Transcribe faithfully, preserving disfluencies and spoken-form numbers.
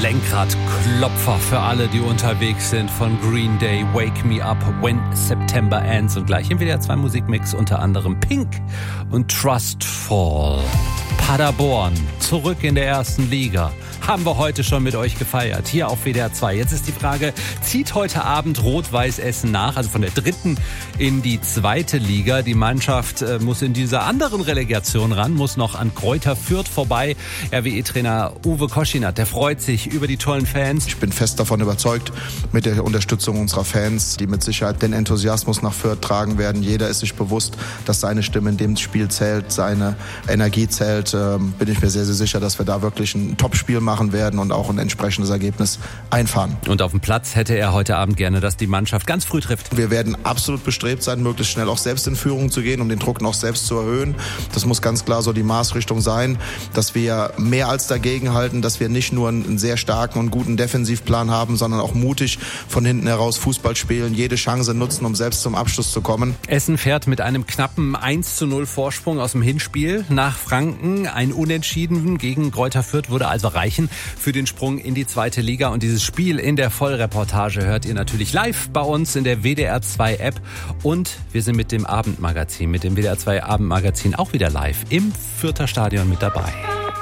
Lenkradklopfer für alle, die unterwegs sind, von Green Day, Wake Me Up When September Ends, und gleich im W D R zwei Musikmix unter anderem Pink und Trustfall. Paderborn, zurück in der ersten Liga. Haben wir heute schon mit euch gefeiert, hier auf W D R zwei. Jetzt ist die Frage, zieht heute Abend Rot-Weiß Essen nach, also von der dritten in die zweite Liga. Die Mannschaft äh, muss in dieser anderen Relegation ran, muss noch an Greuther Fürth vorbei. R W E-Trainer Uwe Koschinat, der freut sich über die tollen Fans. Ich bin fest davon überzeugt, mit der Unterstützung unserer Fans, die mit Sicherheit den Enthusiasmus nach Fürth tragen werden. Jeder ist sich bewusst, dass seine Stimme in dem Spiel zählt, seine Energie zählt. Ähm, bin ich mir sehr, sehr sicher, dass wir da wirklich ein Top-Spiel machen werden und auch ein entsprechendes Ergebnis einfahren. Und auf dem Platz hätte er heute Abend gerne, dass die Mannschaft ganz früh trifft. Wir werden absolut bestrebt sein, möglichst schnell auch selbst in Führung zu gehen, um den Druck noch selbst zu erhöhen. Das muss ganz klar so die Maßrichtung sein, dass wir mehr als dagegen halten, dass wir nicht nur einen sehr starken und guten Defensivplan haben, sondern auch mutig von hinten heraus Fußball spielen, jede Chance nutzen, um selbst zum Abschluss zu kommen. Essen fährt mit einem knappen eins zu null Vorsprung aus dem Hinspiel nach Franken. Ein Unentschieden gegen Greuther Fürth würde also reichen für den Sprung in die zweite Liga. Und dieses Spiel in der Vollreportage hört ihr natürlich live bei uns in der W D R zwei App. Und wir sind mit dem Abendmagazin, mit dem W D R zwei Abendmagazin auch wieder live im Fürther Stadion mit dabei.